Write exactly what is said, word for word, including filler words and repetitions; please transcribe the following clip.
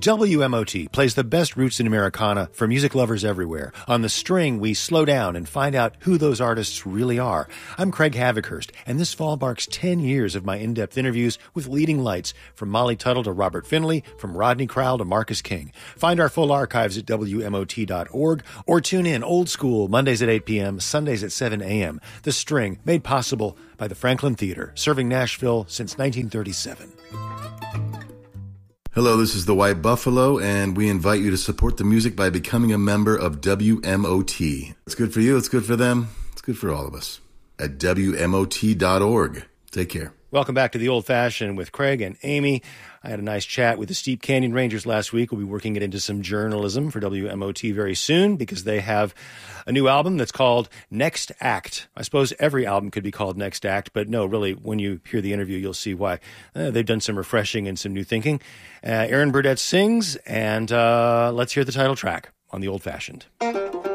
W M O T plays the best roots in Americana for music lovers everywhere. On The String, we slow down and find out who those artists really are. I'm Craig Havikhurst, and this fall marks ten years of my in-depth interviews with leading lights, from Molly Tuttle to Robert Finley, from Rodney Crowell to Marcus King. Find our full archives at W M O T dot org, or tune in old school Mondays at eight p.m., Sundays at seven a.m. The String, made possible by the Franklin Theater, serving Nashville since nineteen thirty-seven. Hello, this is the White Buffalo, and we invite you to support the music by becoming a member of W M O T. It's good for you, it's good for them, it's good for all of us. At W M O T dot org. Take care. Welcome back to The Old Fashioned with Craig and Amy. I had a nice chat with the Steep Canyon Rangers last week. We'll be working it into some journalism for W M O T very soon, because they have a new album that's called Next Act. I suppose every album could be called Next Act, but no, really, when you hear the interview, you'll see why. Uh, they've done some refreshing and some new thinking. Uh, Aaron Burdett sings, and uh, let's hear the title track on The Old Fashioned.